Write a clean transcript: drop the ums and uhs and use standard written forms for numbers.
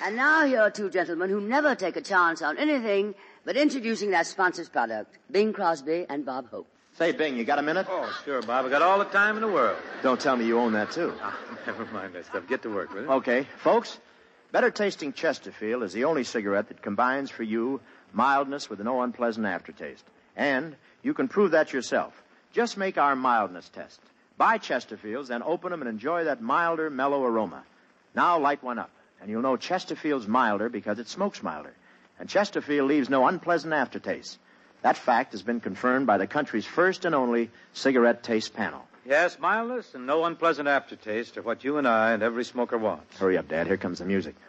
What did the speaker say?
And now here are two gentlemen who never take a chance on anything but introducing their sponsor's product, Bing Crosby and Bob Hope. Say, Bing, you got a minute? Oh, sure, Bob. I got all the time in the world. Don't tell me you own that, too. Never mind that stuff. Get to work with it. Okay. Folks, Better Tasting Chesterfield is the only cigarette that combines for you mildness with no unpleasant aftertaste. And you can prove that yourself. Just make our mildness test. Buy Chesterfields, then open them and enjoy that milder, mellow aroma. Now light one up, and you'll know Chesterfield's milder because it smokes milder. And Chesterfield leaves no unpleasant aftertaste. That fact has been confirmed by the country's first and only cigarette taste panel. Yes, mildness and no unpleasant aftertaste are what you and I and every smoker wants. Hurry up, Dad. Here comes the music.